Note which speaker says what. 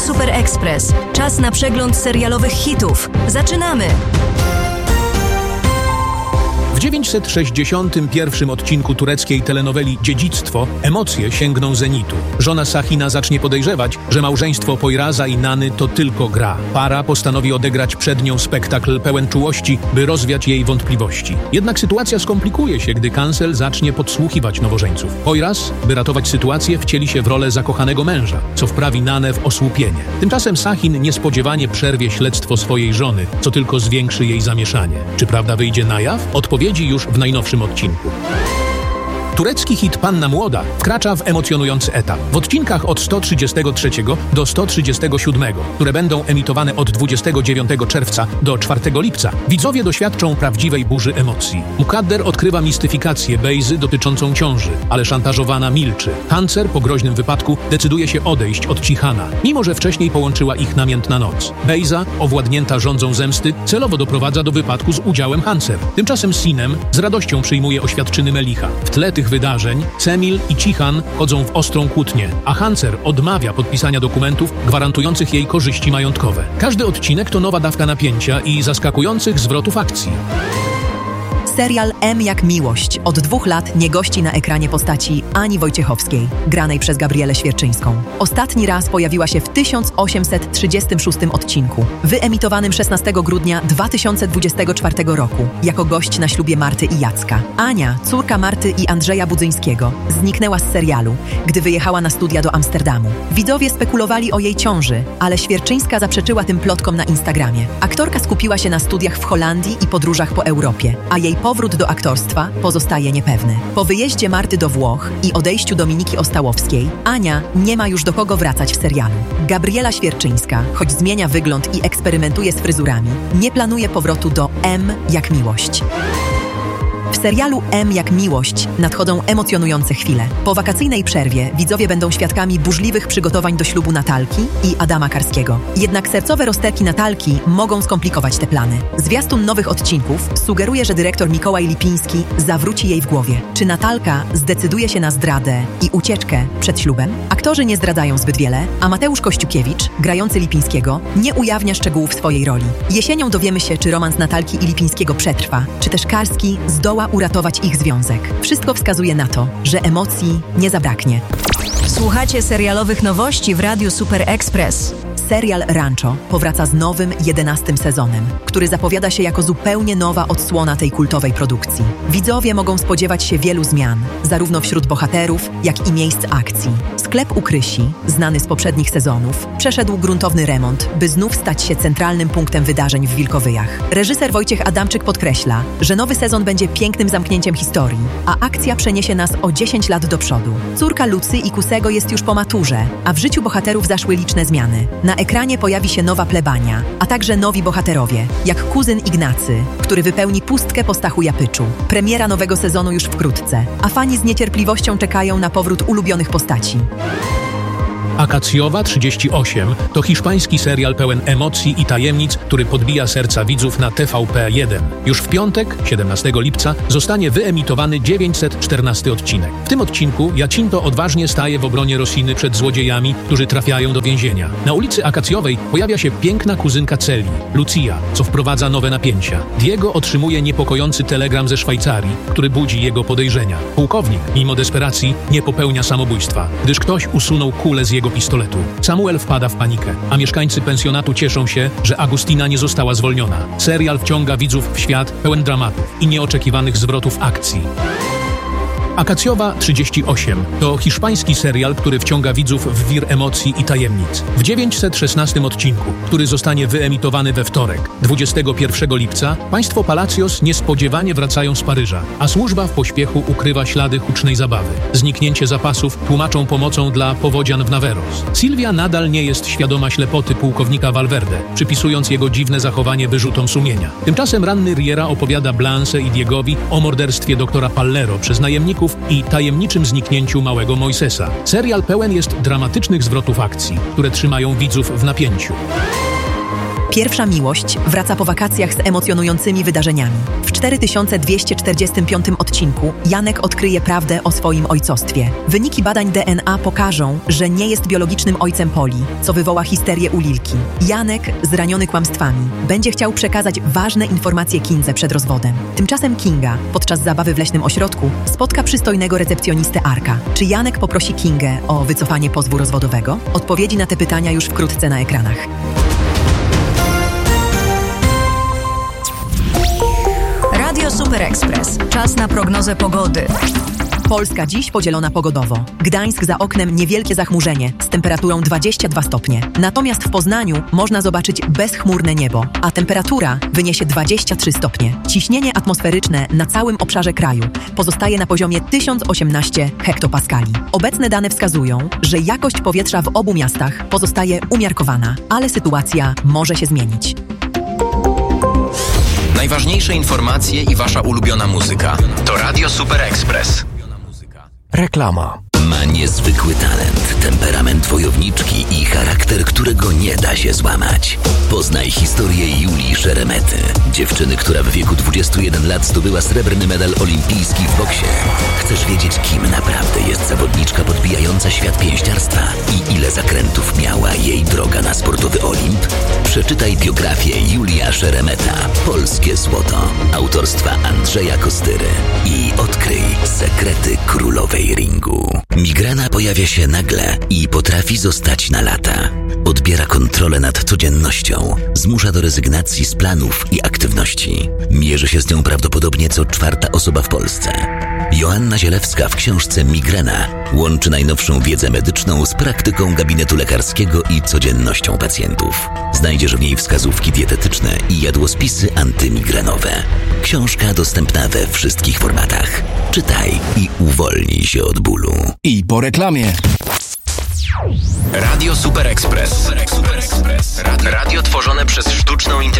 Speaker 1: Super Express. Czas na przegląd serialowych hitów. Zaczynamy!
Speaker 2: W 961 odcinku tureckiej telenoweli Dziedzictwo emocje sięgną zenitu. Żona Sahina zacznie podejrzewać, że małżeństwo Poyraza i Nany to tylko gra. Para postanowi odegrać przed nią spektakl pełen czułości, by rozwiać jej wątpliwości. Jednak sytuacja skomplikuje się, gdy Kancel zacznie podsłuchiwać nowożeńców. Poyraz, by ratować sytuację, wcieli się w rolę zakochanego męża, co wprawi Nanę w osłupienie. Tymczasem Sahin niespodziewanie przerwie śledztwo swojej żony, co tylko zwiększy jej zamieszanie. Czy prawda wyjdzie na jaw? Odpowiedzi już w najnowszym odcinku. Turecki hit Panna Młoda wkracza w emocjonujący etap. W odcinkach od 133 do 137, które będą emitowane od 29 czerwca do 4 lipca, widzowie doświadczą prawdziwej burzy emocji. Mukadder odkrywa mistyfikację Bejzy dotyczącą ciąży, ale szantażowana milczy. Hancer po groźnym wypadku decyduje się odejść od Cihana, mimo że wcześniej połączyła ich namiętna noc. Bejza, owładnięta żądzą zemsty, celowo doprowadza do wypadku z udziałem Hancer. Tymczasem Sinem z radością przyjmuje oświadczyny Melicha. W tle tych wydarzeń Semil i Cihan chodzą w ostrą kłótnię, a Hancer odmawia podpisania dokumentów gwarantujących jej korzyści majątkowe. Każdy odcinek to nowa dawka napięcia i zaskakujących zwrotów akcji.
Speaker 3: Serial M jak miłość od 2 lat nie gości na ekranie postaci Ani Wojciechowskiej, granej przez Gabrielę Świerczyńską. Ostatni raz pojawiła się w 1836 odcinku, wyemitowanym 16 grudnia 2024 roku, jako gość na ślubie Marty i Jacka. Ania, córka Marty i Andrzeja Budzyńskiego, zniknęła z serialu, gdy wyjechała na studia do Amsterdamu. Widzowie spekulowali o jej ciąży, ale Świerczyńska zaprzeczyła tym plotkom na Instagramie. Aktorka skupiła się na studiach w Holandii i podróżach po Europie, a jej powrót do aktorstwa pozostaje niepewny. Po wyjeździe Marty do Włoch i odejściu Dominiki Ostałowskiej, Ania nie ma już do kogo wracać w serialu. Gabriela Świerczyńska, choć zmienia wygląd i eksperymentuje z fryzurami, nie planuje powrotu do M jak miłość. W serialu M jak miłość nadchodzą emocjonujące chwile. Po wakacyjnej przerwie widzowie będą świadkami burzliwych przygotowań do ślubu Natalki i Adama Karskiego. Jednak sercowe rozterki Natalki mogą skomplikować te plany. Zwiastun nowych odcinków sugeruje, że dyrektor Mikołaj Lipiński zawróci jej w głowie. Czy Natalka zdecyduje się na zdradę i ucieczkę przed ślubem? Aktorzy nie zdradzają zbyt wiele, a Mateusz Kościukiewicz, grający Lipińskiego, nie ujawnia szczegółów swojej roli. Jesienią dowiemy się, czy romans Natalki i Lipińskiego przetrwa, czy też Karski zdoła uratować ich związek. Wszystko wskazuje na to, że emocji nie zabraknie.
Speaker 1: Słuchacie serialowych nowości w Radiu Super Express.
Speaker 3: Serial Rancho powraca z nowym 11 sezonem, który zapowiada się jako zupełnie nowa odsłona tej kultowej produkcji. Widzowie mogą spodziewać się wielu zmian, zarówno wśród bohaterów, jak i miejsc akcji. Sklep u Krysi, znany z poprzednich sezonów, przeszedł gruntowny remont, by znów stać się centralnym punktem wydarzeń w Wilkowyjach. Reżyser Wojciech Adamczyk podkreśla, że nowy sezon będzie pięknym zamknięciem historii, a akcja przeniesie nas o 10 lat do przodu. Córka Lucy i Kusego jest już po maturze, a w życiu bohaterów zaszły liczne zmiany. Na ekranie pojawi się nowa plebania, a także nowi bohaterowie, jak kuzyn Ignacy, który wypełni pustkę po Stachu Japyczu. Premiera nowego sezonu już wkrótce, a fani z niecierpliwością czekają na powrót ulubionych postaci.
Speaker 2: Akacjowa 38 to hiszpański serial pełen emocji i tajemnic, który podbija serca widzów na TVP1. Już w piątek, 17 lipca, zostanie wyemitowany 914 odcinek. W tym odcinku Jacinto odważnie staje w obronie Rosiny przed złodziejami, którzy trafiają do więzienia. Na ulicy Akacjowej pojawia się piękna kuzynka Celi, Lucia, co wprowadza nowe napięcia. Diego otrzymuje niepokojący telegram ze Szwajcarii, który budzi jego podejrzenia. Pułkownik, mimo desperacji, nie popełnia samobójstwa, gdyż ktoś usunął kulę z jego pistoletu. Samuel wpada w panikę, a mieszkańcy pensjonatu cieszą się, że Agustina nie została zwolniona. Serial wciąga widzów w świat pełen dramatów i nieoczekiwanych zwrotów akcji. Akacjowa 38 to hiszpański serial, który wciąga widzów w wir emocji i tajemnic. W 916 odcinku, który zostanie wyemitowany we wtorek, 21 lipca, państwo Palacios niespodziewanie wracają z Paryża, a służba w pośpiechu ukrywa ślady hucznej zabawy. Zniknięcie zapasów tłumaczą pomocą dla powodzian w Naveros. Sylwia nadal nie jest świadoma ślepoty pułkownika Valverde, przypisując jego dziwne zachowanie wyrzutom sumienia. Tymczasem ranny Riera opowiada Blanche i Diegowi o morderstwie doktora Pallero przez najemników i tajemniczym zniknięciu małego Moisesa. Serial pełen jest dramatycznych zwrotów akcji, które trzymają widzów w napięciu.
Speaker 3: Pierwsza miłość wraca po wakacjach z emocjonującymi wydarzeniami. W 4245 odcinku Janek odkryje prawdę o swoim ojcostwie. Wyniki badań DNA pokażą, że nie jest biologicznym ojcem Poli, co wywoła histerię u Lilki. Janek, zraniony kłamstwami, będzie chciał przekazać ważne informacje Kindze przed rozwodem. Tymczasem Kinga, podczas zabawy w leśnym ośrodku, spotka przystojnego recepcjonistę Arka. Czy Janek poprosi Kingę o wycofanie pozwu rozwodowego? Odpowiedzi na te pytania już wkrótce na ekranach.
Speaker 1: Radio Super Express. Czas na prognozę pogody.
Speaker 3: Polska dziś podzielona pogodowo. Gdańsk za oknem niewielkie zachmurzenie z temperaturą 22 stopnie. Natomiast w Poznaniu można zobaczyć bezchmurne niebo, a temperatura wyniesie 23 stopnie. Ciśnienie atmosferyczne na całym obszarze kraju pozostaje na poziomie 1018 hektopaskali. Obecne dane wskazują, że jakość powietrza w obu miastach pozostaje umiarkowana, ale sytuacja może się zmienić.
Speaker 4: Najważniejsze informacje i wasza ulubiona muzyka to Radio Super Express.
Speaker 5: Reklama.
Speaker 6: Ma niezwykły talent, temperament wojowniczki i charakter, którego nie da się złamać. Poznaj historię Julii Szeremety, dziewczyny, która w wieku 21 lat zdobyła srebrny medal olimpijski w boksie. Chcesz wiedzieć, kim naprawdę jest zawodniczka podbijająca świat pięściarstwa i ile zakrętów miała jej droga na sportowy Olimp? Przeczytaj biografię Julia Szeremeta, Polskie Złoto, autorstwa Andrzeja Kostyry i odkryj sekrety królowej ringu. Migrena pojawia się nagle i potrafi zostać na lata. Odbiera kontrolę nad codziennością, zmusza do rezygnacji z planów i aktywności. Mierzy się z nią prawdopodobnie co czwarta osoba w Polsce. Joanna Zielewska w książce Migrena łączy najnowszą wiedzę medyczną z praktyką gabinetu lekarskiego i codziennością pacjentów. Znajdziesz w niej wskazówki dietetyczne i jadłospisy antymigrenowe. Książka dostępna we wszystkich formatach. Czytaj i uwolnij się od bólu.
Speaker 5: I po reklamie.
Speaker 4: Radio Super Express. Radio tworzone przez sztuczną inteligencję.